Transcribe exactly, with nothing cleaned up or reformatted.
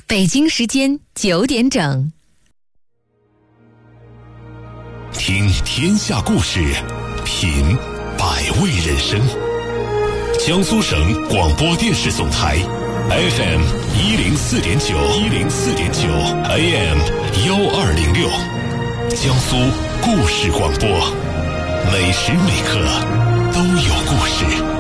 北京时间九点整， 听天下故事，品百味人生。江苏省广播电视总台 F M 一零四点九一零四点九 A M 幺二零六，江苏故事广播，每时每刻都有故事。